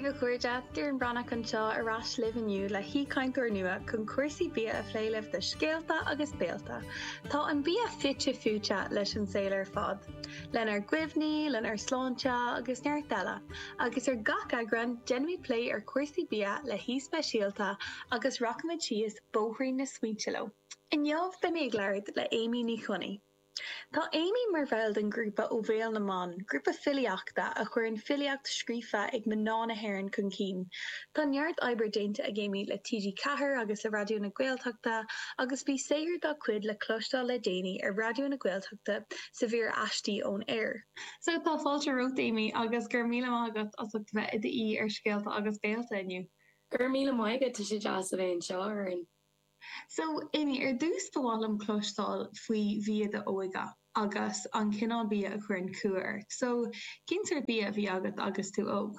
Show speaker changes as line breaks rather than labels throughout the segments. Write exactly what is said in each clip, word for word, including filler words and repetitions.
go chuirde dúr an brana chun seo arás libhaniu le hí caiinteoir nua chun cuasaí bia a phléileh de scéalta agus béalta. Tá an bia fitte fúte leis an saolar fad. Lenar cuimhní, lenar sláinte agus neart deile, agus ar gach agran genmí play ar cuasaí bia le hí speisialta agus rachamid síos bóthraí na smuinteló. In jobh ben ag leir le Amy ní chunnaí. Tá Amy mar bhil den grúpa ó bhéal na man, grúpa filiachta a chuir an filiacht scrífa ag mná na haireann chun cín. Tá neart oibre déinte a Amy le T G Cahir agus a radio na Gaeltachta, agus bhí séir dá cuid le clostal le déine ar radio na Gaeltachta sa bhíor astí ón air. So tá fáilte rot Amy agus gur míle mágat as bheith i d ar scéalta agus béalta inniu.
Gur míle máigad tá sé deas a bhéon seo an.
So, Amy, ar dús bhálam clostal faoi bhí de óige agus an cinál bí a chuir an cuair. So, cintar bí a bhí agat agus tú óg?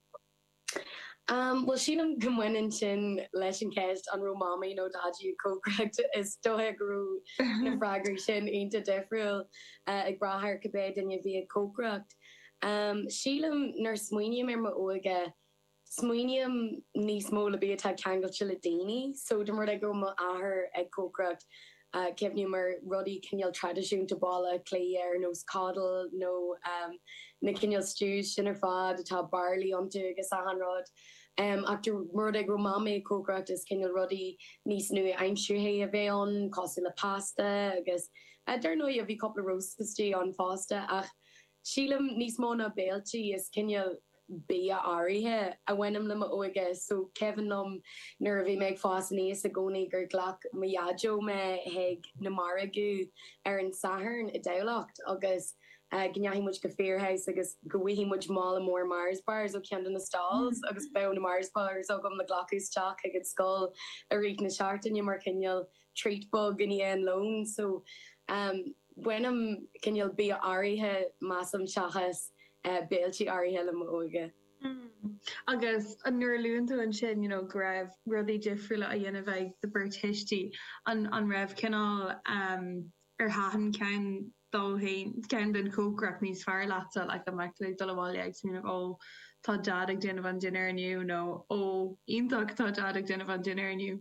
Um, well, sílam gomhain sin leis an ceist an romami nó dadí cócracht is dóthe grú na fragri sin einta defriúil uh, ag brathir cabbé danne bhí a cócracht. Um, sílam nar smuoineam ar ma óige Smuoineam níos mó le bí atá ceangail le daoine, so de mar ag go má ahar ag cócracht uh, cefniú mar rudí cinneal tradiisiúnta bála cléir nó scadal nó um, na cinneal stews sin ar fad atá barlí omtu agus ahanrod. Um, after mar ag go mama cócracht is cinneal rudí níos nua aimsúhé a bhéon, cosí le pasta agus uh, dar nó a bhí couple roastí an fásta ach sílam níos mó na béaltí is cinneal be áirithe a bhainm le óige so Kevin nom nervhí meid fásaní a gcónaí gur ghlach maiajo me heag na margu ar an saharn i dalacht agus uh, gneahí muid go fearhouse agus gohí muid má mór Mars bars ó cean na stalls mm. agus be na Mars bars ó gom na glaústeach ag skull a ri na seaartain mar cinneal treatbug in an loan so um, bhainm cinneal be áirithe másam seachas Uh, béaltí áirithe le óige.
Mm. Agus an nuair lúnta an sin, you know, go raibh rudí difriúla a dhéanamh ag de British an an raibh cinál um, ar hahan cean dóhéin cean den cócracht níos fear láta le an meicla doháile ag smíanamh ó tá dad ag déanamh an dinner aniu nó ó ionach tá dad ag déanamh an dinner aniu.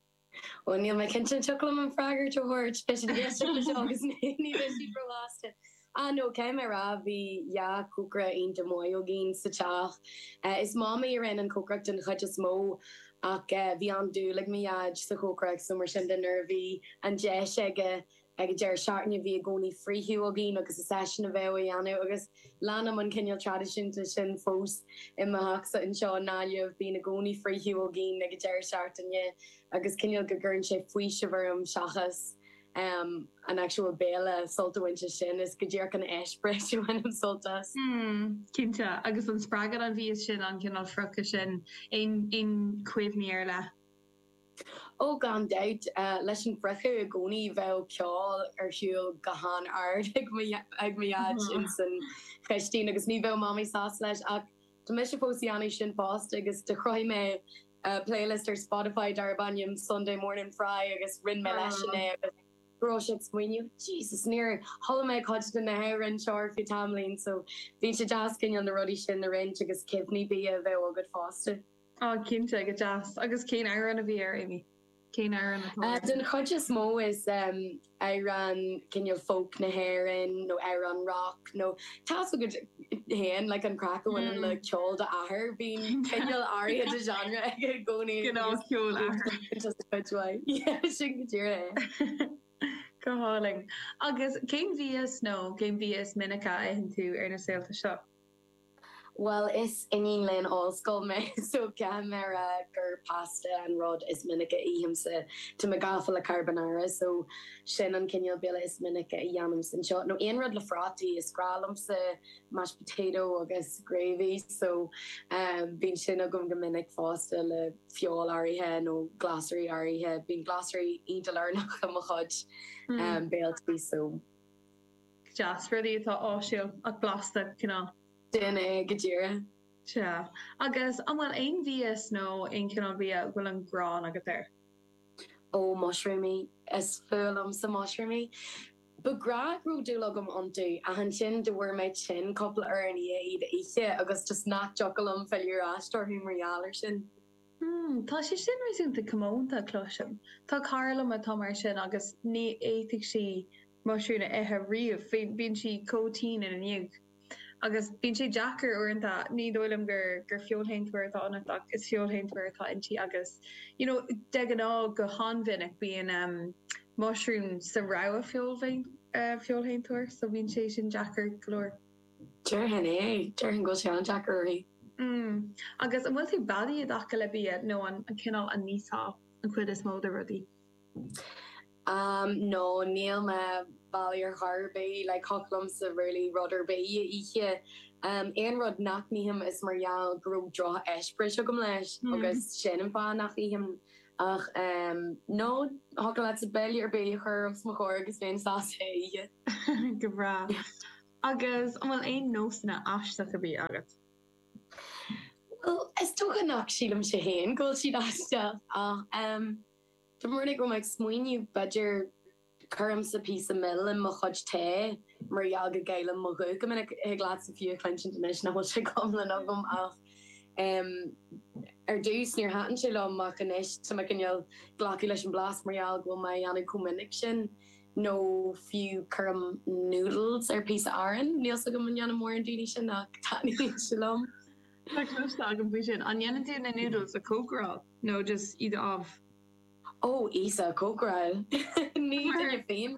Ó níl me cinnte tulam an freigar to thuirt spe agus ní si broláasta. Ah no, ke me ra vi ja kukra ein de moi ogin sa teach. Uh, is mama ar an an cócracht an chud is mó ach uh, vi an dú like mi ad sa cócracht so mar sin den nervví an je ige ag deir seaartne vi a goni frihiú ogin agus a session a bheith anu agus lana man cinneal tradition to sin fós i ma sa in seo náliamh bí a goni frihiú ogin ag deir seaartne agus cinneal go gurn sé fui severm seachas. Um, an actual béle solta winter sin is goéir an eispre when am soltas.
Hmm, Kinte agus an spragad an ví sin an kin froca sin in in cuimhníir le.
Ó gan dat uh, leis an frecha a gcóí bheith ceáil ar siúil gahan ard ag miad sin san cheistí agus ní bheith mami sás leis ach tá me se fósianna sin fást agus de chroim me uh, playlist ar Spotify darbanium Sunday morning fry agus rin me leisina agus Smuoinú Jesus near holla me co den na hair an short fi tamlin so vi se jaskin an na rudi sin na range agus kidney be a bheit agad faster.
Oh Kinte go jazz agus cé an a bhí Amy. Cé an
den chu mó is um, ran cin folk na hairin no an rock no tá go hen like an crack when mm. le chol de ahar being cinal aria de genre ag goni sin
Goáling. Agus céim vías nó céim vías minica a hin tú ar na saolta seo?
Well, is inín len allscoil me so camera gur pasta an rod is minica ihimsa to me gafa le carbonara so sin an cinneal bile is minica i dhéanam san seo. No aon rud le frati is scrálam sa mashed potato agus gravy so um, bín sin a gom go minic fásta le fiol áirithe nó glaserí áirithe bín glaserí intalar nach am chud um, béaltí so.
Jas ruí atá áisiú ach blasta cinná.
Dine godíire.
Se agus an bhfuil ein vías nó in cinná bí bhfuil an grán agat ir.
Ó mushroomy is fulam sa mushroomy. Begrarú dúlagam anú a han sin de bhfuir méid sin coppla ar an iad ihe agus just nach jogalm fellúr astor humorhealir sin.
Hmm, Tá sé sin réúnta commónta cloisiom. Tá Carlam a tá mar sin agus ní éigh si marisiúna ithe riomh bín si cótíín in aniuug. Agus bín sé Jackar orintanta ní dóilm gur gur fiolhéintfuirtá annach is fiolhéintfuirtá intí agus. You know, de an á go hanvinnig bíon um, mushroom sa ra fiolhéin uh, fiolhéintúir, so bín sé sin Jackar glór.
Deir hen é, deir an go sé an Jackarí.
Mm. Agus an bhfuil tú bailí a dacha le bí nó an cinál an níosá an chuid is móda rudí.
Um, no, níl me bailíar Harbé le colam sa really rudder bé ihe. Um, ein rud nachníhim is marall gro dro espri gom leis agus sin an fá nachhíhim ach um, no ha le a beir bé chur of sma chor agus féin sa ihe.
Gorá. Agus an bhfuil ein nósanna aisteach a bí agat.
Well, is toch een nach sílam se heen go si daste ah um de mornig go meg smoinniu budger chum sa pí a mill en mo chod te mar jaga geile mo go go min ag laat sa fiú clenchant mis na se komlen agam ach um er dus neer hatten se lo ma kan is so me kan jou glaki leis an blas marall go mei an kominnig sin no few chum noodles er pí aren Niel go man an mor an dini sin nach tani shalom.
Agam sin an dhéananú na noodles a cócra nó just iad of.
Oh, Isa cócra ní féim.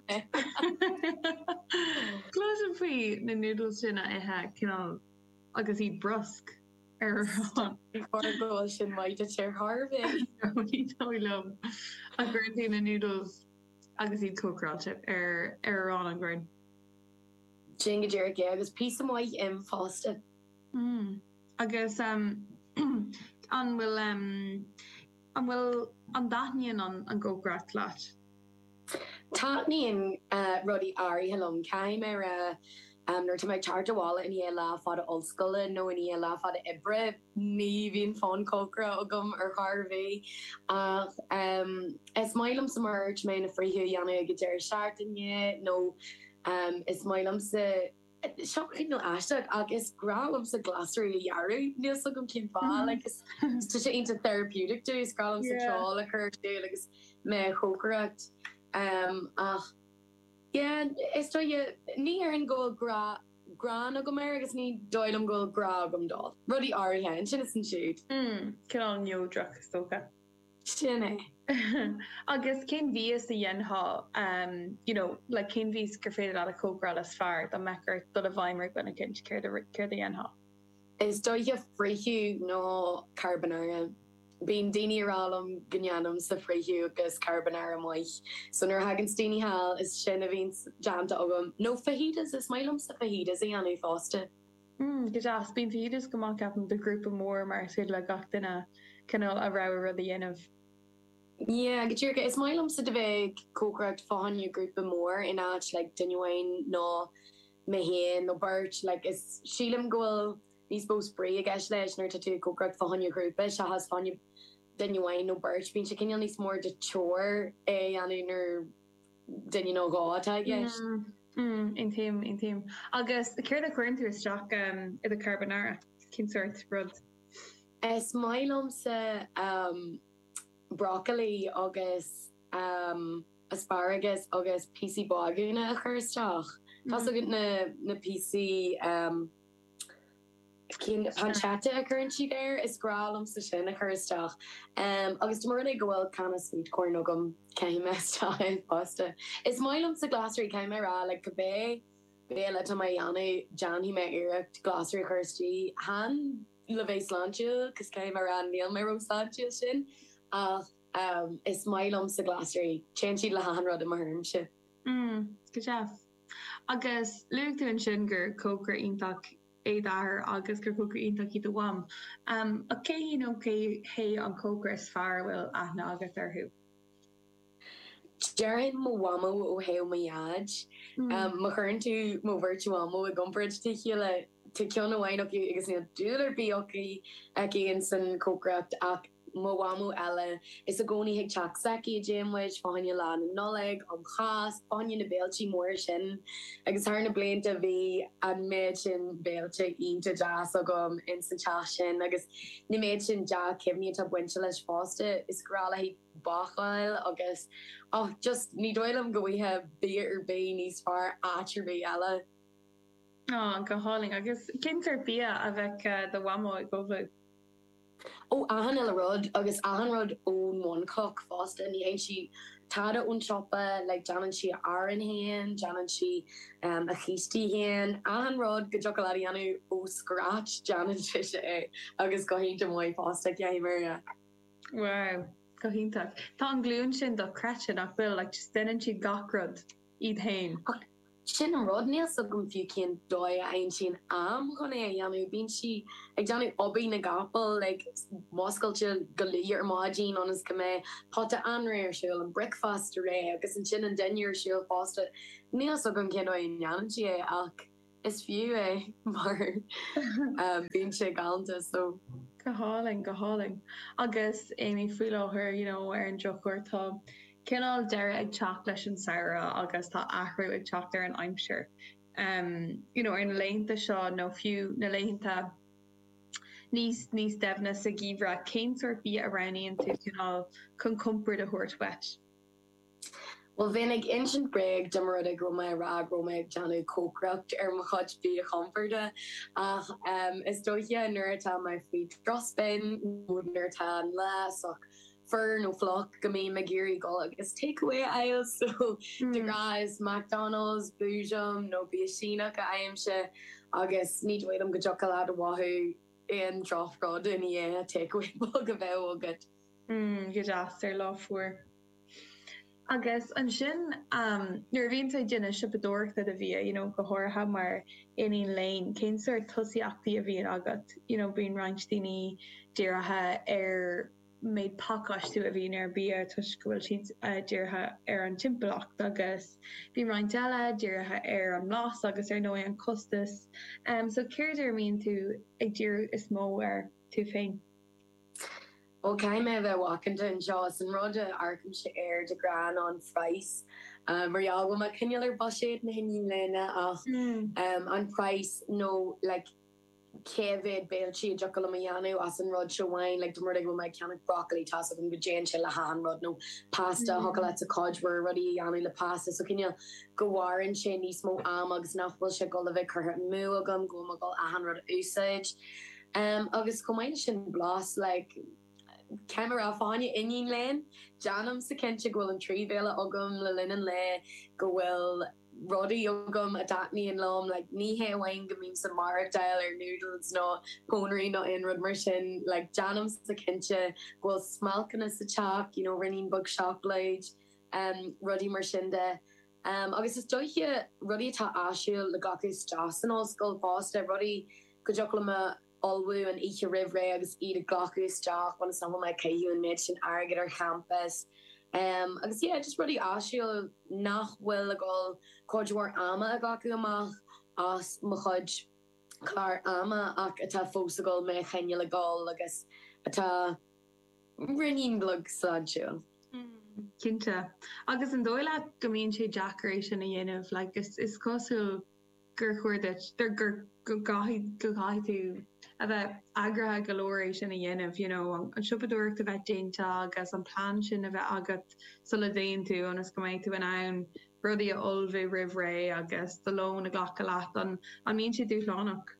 Close an faoi na noodles sinna ithe cinál agus iad brusc ar
go sin maid a tíir Harbé.
lom a gurtí na noodles agus iad cócra ar ar an an grin.
Jinga Jerry agus pí mai im fásta.
Mm. Agus um, an bhfuil um, an bhfuil an daithníon an an ggógra leat.
Táníon uh, rudí airí helum caiim ar a um, nuir meid chargehála in í lá fád olscoile nó in í lá fád ibre ní bhíon fán cócra agam ar Harbé ach um, is mailam sa merge mé na fríú dhéanana go déir seaartainne nó um, is mailam sa Shop no hashtag agus gralam sa glassry yaru Neil so gom kin fa like is to into therapeutic do is gralam sa troll like her do like is me hokorrect um ach yeah is to ye ni er an go gra gran go mer agus ni doilem go gra gom dol ruddy ari hen sin is shoot
mm kin an yo drug stoka
sinne
agus cén vías a dhéanha um, you know, le like cén vís gur féidir a cógra as fear a mechar do a bhaimar gona cinint céir a dhéanha.
Is dóithe friú nó carbonara. Bín dainerálam gannam sa friú agus carbonara muich. So nuair hagan stíine hall is sin a bhín jamta agam. No fajitas is mailam sa fajitas a anú fásta.
Mm, go as bín fajitas go má capan de grúpa mór mar féad le gach duine canal a ra a dhéanamh.
Yeah, get is mylum sa de cócracht fáhanniu grúpa mór in áit like duine nó mehéin nó birch like is sílam gohfuil níos bó sprí a gis leis nuir tú cócracht fáhanniu grúpa se has fanniu duine nó birch bín se cinal níos mór de chóir é anúnar duine nó gátá gis.
In team in team agus céir a chuintú straach um, i a carbonara cin sort rud.
Is mylum sa um, broccoli agus um, asparagus agus P C bagúna a chuirteach. Tás agad na, na P C um, cin pancetta a chuann si there is grálam sa sin a chuirteach. Um, agus do marna gohfuil canna sweet corn agam céim meáin pasta. Is mailam sa glassery céim rá le go bé bé le tá mai anna Jan hí me iirecht glassery chuirtí han le bhééis láú cos céim ar an níl mé rosáú sin. Uh, um, is mailam sa glassery Chan siad le hanrad a marm se.
Mm, go jazz. Agus luú tú an sin gur cócra ionach é dar agus gur cócra ionach í do bham. Um, a cé hí nó cé hé an cócra is fear bhfuil aithna agus arthú.
Dearan mo wamo ó héo ma iad. Um, ma chuann tú mo virtuamo a gombridge te chéile te ceanna bhain agus ní dúlar bí ocí a géan san cócracht ach wamu ela is a goni hig chak seki gym which fanya la noleg om khas fanya na belchi more sin agus har na blenta vi an mechin belchi into jazz agum instant chashin agus ni mechin ja kivni ta winchelish foster is grala hi bachil agus oh just ni doilem go we have beer or be nís far atri ela.
Oh, go háling agus cintar bí a bheith uh, the wamo ag gofu.
Oh, ahan el rod agus ahan rod own one cock fast and the she tada un choppa like Jan and she are in hand Jan and she um a hasty hand ahan rod go chocolatianu o scratch Jan and she agus go hin moi fast like yeah Maria.
Wow, go hinta. Tá an glún sin do cratchin nach bil like just then she gachrod iad hain.
Sin an rodne so gom fiú cin dói ein sin am chun é anú bín si ag deanú obí na gapel like moscailte go líar mágin an is go mé potta anréir siúil an breakfast ré agus an sin an denir siúil fásta níl so gom cin in janan si é ach is fiú é mar bín sé galanta so
go háling go háling agus Amy fuiláthir you know ar an jochirtá Kinál deire ag teach leis an saoire agus tá ahrú ag teach ar an aimseir. Um, you know, ar na léonnta seo nó fiú na léonnta níos níos defhna sa gíomhra céintear bí a raníonn tú cinál chun compúir a thuairt wet.
Well vinnig instant break dummer go my rag ro me Janu cocrucht er ma chod be a comforta ach um is do ja nurta my feet drosbin nurta la so fur no flock go me magiri go agus takeaway aisle so mm. the guys McDonald's Boojum no be sheena ka I am she agus need wait am go chocolate wahoo in drop rod in yeah takeaway bug of good
mm good after love for agus an sin um nuair bhíonn sé dinne sipadúirta a bhí you know go háirtha mar inon léin cén suir tusaíachtaí a bhíon agat you know bíon reintíní díirithe ar méid pakastú a bhíon ar bí tuis go bhfuil siad díirithe ar an timpachcht agus bhí roiint eile díirithe ar an mlás agus ar nó an costas um so céir míonn tú ag dír is mó ar tú féin.
Okay, me bheith wakanta an Jaws an rudde arcum se air de gran an Price. Um, mar go ma cinnear boséid na hinnín lena ach mm. um, an Price no like Kevid Belchi Jocolamiano as an rod wine like the go my can broccoli toss up with Jane Chilla han rod no pasta mm. hokalets a codge were ruddy ani la pasta so can you go war and shiny smo amags nachful se go vic her mu agum go magal a han rod usage um August combination blast like camera fáine inon lein Janam sa kense gohfuil an trí vela agam le linen le go bhfuil ruddy agam a datni an lom like ní hehain go mín sa mardail or noodles no ponery no in rud mar sin like Janam sa kense gohfuil smalcanna sa chop you know rinning bug shop blade um ruddy mar sin de um agus is doiche ruddy tá asisiú le gacus jas an osscoil fásta ruddy go jolama Alwu and each river agus eat a glocus jock one some of my Ku and Mitch and Argid or campus. Um I guess yeah just really ashiel nach will a goal Kojwar ama a gaku amach as machoj car ama ak ata fosagol me henula gol agus ata ringing glug sancho.
Kinta agus an doile gomín sé Jackeration a dhéanamh like is is cosú gur chuirdit they're gur go gahi go gahi tú a bheith agrathe golóir sin a dhéanamh you know an sipadúirt a bheith déanta agus an plán sin a bheith agat sulla daon tú anas go méid tú an ann rudí a olbhí rih ré agus do lón a ghlacha leat an an míonn si dúshlánach.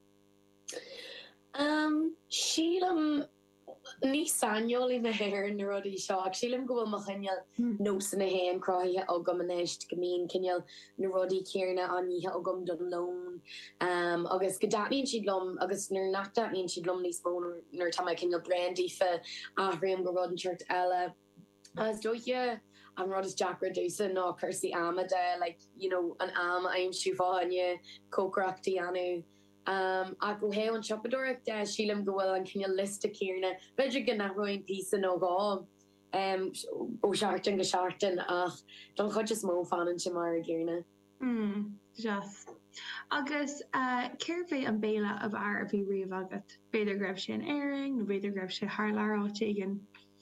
Um sílam ní sanol in na hair na rudí seo sílam go bhfuil mo chinneal nó san na hen croithe agam an éist go mín cinneal na rudí céarna aníthe agam don lón um agus go datníonn siad lom agus nuair nach datníonn siad lom níos mó nuair tá mai cinneal brandy fe áthraíam go rud an tuirt eile as dóithe an rud is Jack Redusa ná chusaí ama de like you know an am aim siúfáine cócraachtaí anu Um, a go he an chopador de sílam gohfuil an cinenne list a céirna beidir gan nach roiin pí nó gá um, ó seachtain go seachtain ach don chud is mó fanan sem mar a ggéirna.
Mm, just Agus céirvé an béile a bhar a bhí riomh agat. Beidir greibh sé an éing, nó beidir greibh sé th leráte igen.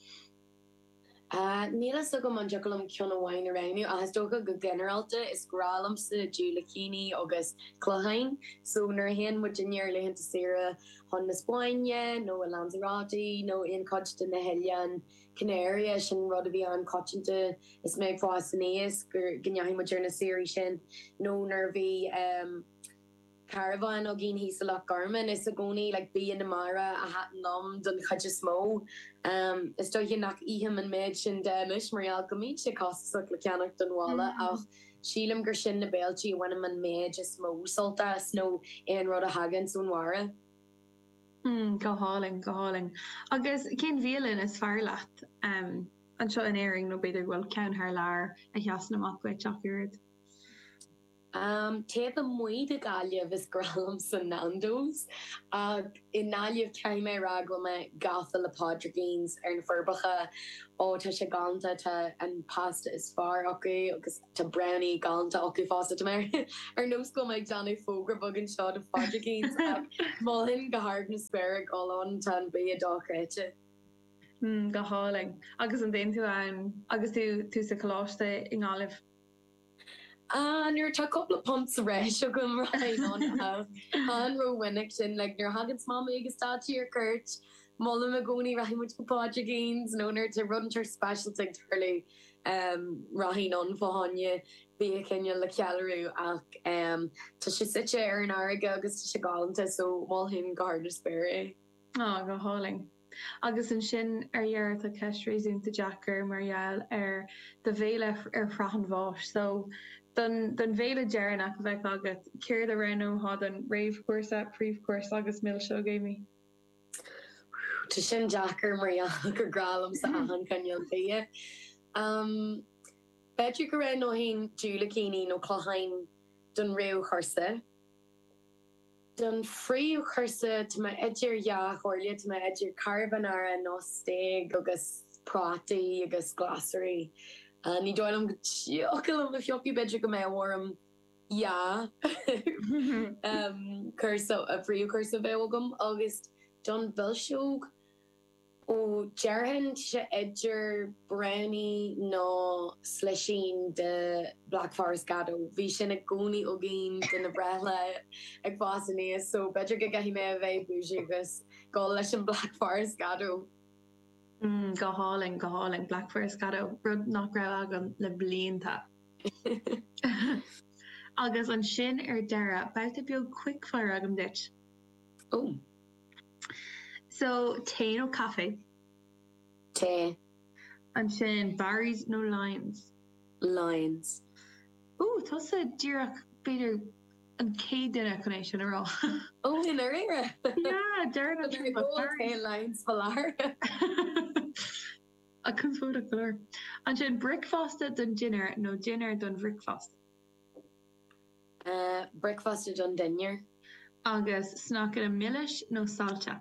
Níla so go man joglam ceanna bhhain a réú a dócha go generalta is grálam sa dúlacíní agus chluhain, so nar hen mu dinnear lehananta sira hon na Spáine, nó a Lanzarote, nó on cochte na Helian Canaria sin rud a bhí an cochanta is méid fásanéas gur gneahí mu na séri sin, nó nar bhí um, caravan og gin hís le garmin is a goni like bí in na mara a hat nom don chuje smó um is sto hi nach ihim an méid sin demis marial gomid se cost le ceannach don walla ach sílim gur sin na Belgi when man méid is smó solta snow ein rod a hagen son ware.
Hmm, goáling goáling agus cén bhélinn is fearlaat um an seo an éing nó beidir bhfuil cean haar lear a heasna amachcuid teachúid.
Um, Te a muid a galh vis gralam san Nandos ag in nalih ceime ragla me gatha le Padragins ar an furbacha ó tá se galanta tá an pasta is far acu agus tá brownie galanta acu fásta mer ar nos go meid Johnny Fogra bugin shot of Padragins ag molhin gahard na spirig all on tan be a dochreite.
Hmm, goáling agus an déon tú an agus tú tú sa choláiste in gáibh.
Ah, near ta couple of pumps resh gum right on uh, an ro winnick sin like near Haggins mama agus sta your Kurt Molla Magoni rahi much papaja gains no ner to run her special thing early um rahin on fahanya be Kenya la calorie ach um to she sit er an ariga agus to galanta so wall him garden sperry.
Oh, go hauling. Agus an sin ar dhearart a ceistréún de Jackar Marial ar de bhéile ar frachan bháis, so don don bhéile dearnach bheith agat céir a réú há an raibh cuasa príomh cuas agus mil seo géimi.
Tá sin Jackar Marial gur gralam sa ahan canneal féie. Um, Beidir go raibh nó haon dúlacíní nó chluhain don réú chusa. Don friú chusa tá mai idir jaach orlia tá mai idir carbonara nó steak agus prátaí agus glasarí. Uh, ní dóilm go tíocailm a fiopi beidir go mé bhharm ja um, cursa a friú cursa bhéhagam agus don bilseog ó dearhan se idir brownie nó slishin de Black Forest gado. Bhí sin a gcónaí ó géin den na brethla ag básanníos, so beidir go gaithí mé a bheith búisi agus gá leis an Black Forest gado.
Mm, go háling go háling Black Forest gado rud nach raibh agan le blianta. Agus an sin ar deire beilte beag quick fire agam dit.
Oh.
So té nó cafe?
Té.
An sin berries nó lions?
Lions.
Ooh, tá sa díreach beidir an cé duine chunéis sin ará.
Oh, in ar éire?
Yeah, dearna
té lions falar.
A chun fód a glór. An sin brickfasta don dinner nó dinner don brickfast?
Uh, breakfast don dinner.
Agus snack a millish nó salta?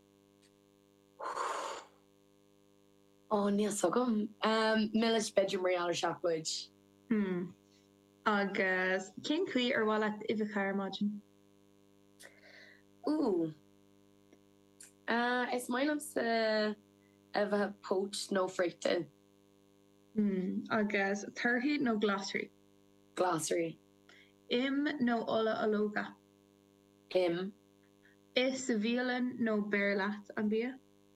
Oh, níl sogam. Um, millish bedroom real shopwood.
Hmm. Agus cén cuí ar bhile ifh chair margin?
Ooh. Uh, is mailam sa a bheith poached nó frite.
Hmm. Agus turthaí nó glaserí?
Glaserí.
Im nó ola alóga?
Im.
Is sa bhíolann nó bearlaat an bia?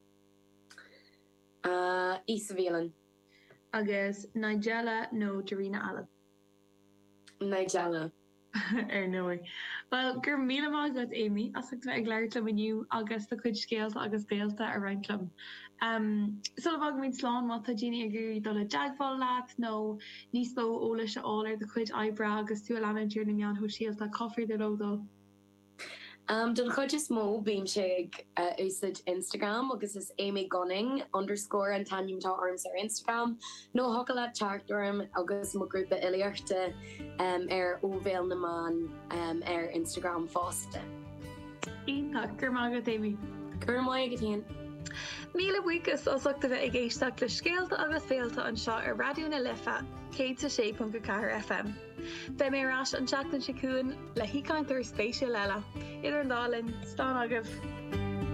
Uh, Isavílan.
Agus Nigella nó Dorina Allen?
Nigella.
Er nóir. Well, gur míle mágad Amy, as ag ag leirlam iniu agus do chuid scéalta agus béalta a reinclam. Um, so bhag míid sláán má tá Jeannie agur do le deagháil leat nó níos bó óla se áir do chuid ebra agus tú leintúir na meán thu síalta coffee de rodó.
Um, Don chud is mó bím sé uh, úsid Instagram agus is Amy Gunning underscore an taniumtá arms ar Instagram. No hoca le teachtarm agus mo grúpa iliachta um, ar óbhéil na man um, ar Instagram fásta.
Ínta, gur mágad Amy.
Gur mai go tíon.
Míle buchas osachta bheith ag éisteach le scéalta agus féalta an seo ar radioúna lifa, cé a sé punca F M. Be mé rás an seachtain sicún le hiáintar spéisiú leile. Idir an dálinn, stá agah.